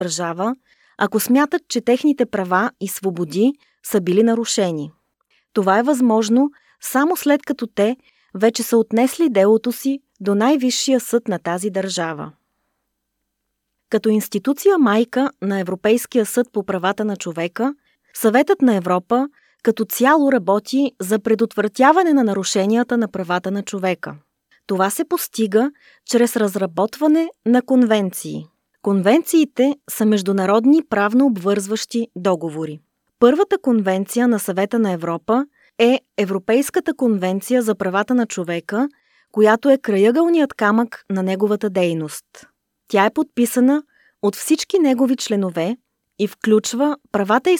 държава, ако смятат, че техните права и свободи са били нарушени. Това е възможно само след като те вече са отнесли делото си до най-висшия съд на тази държава. Като институция майка на Европейския съд по правата на човека, Съветът на Европа като цяло работи за предотвратяване на нарушенията на правата на човека. Това се постига чрез разработване на конвенции. Конвенциите са международни правно обвързващи договори. Първата конвенция на Съвета на Европа е Европейската конвенция за правата на човека, която е краягълният камък на неговата дейност. Тя е подписана от всички негови членове и включва правата и